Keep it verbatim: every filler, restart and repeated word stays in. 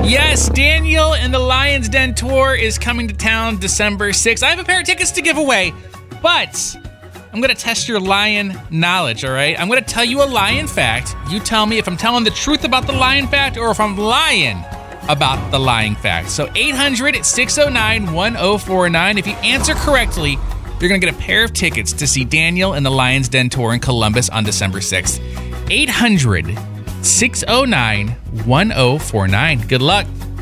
Yes, Daniel and the Lions Den Tour is coming to town December sixth. I have a pair of tickets to give away, but I'm going to test your lion knowledge, all right? I'm going to tell you a lion fact. You tell me if I'm telling the truth about the lion fact or if I'm lying about the lying fact. So eight hundred, six oh nine, one oh four nine. If you answer correctly, you're going to get a pair of tickets to see Daniel and the Lions Den Tour in Columbus on December sixth. eight hundred, six oh nine, one oh four nine. Good luck.